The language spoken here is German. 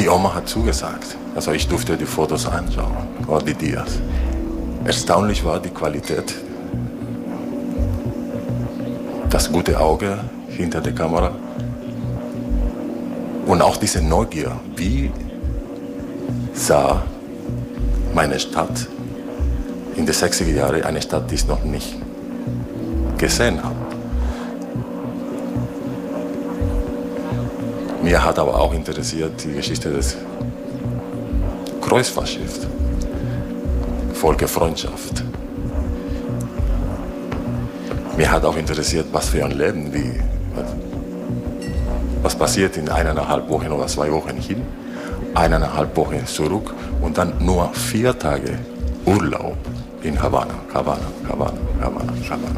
Die Oma hat zugesagt. Also ich durfte die Fotos anschauen, oder die Dias. Erstaunlich war die Qualität, das gute Auge hinter der Kamera und auch diese Neugier. Wie sah meine Stadt in den 60er Jahren, eine Stadt, die ich noch nicht gesehen habe. Mir hat aber auch interessiert die Geschichte des Kreuzfahrtschiffs, Völkerfreundschaft. Mir hat auch interessiert, was für ein Leben, was passiert in 1,5 Wochen oder 2 Wochen hin, 1,5 Wochen zurück und dann nur 4 Tage Urlaub in Havanna.